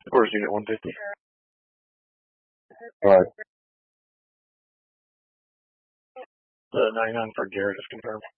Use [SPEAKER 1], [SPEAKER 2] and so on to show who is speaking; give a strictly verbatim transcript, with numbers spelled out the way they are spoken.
[SPEAKER 1] Where's unit one fifty?
[SPEAKER 2] Alright.
[SPEAKER 1] The ninety-nine for Garrett is confirmed.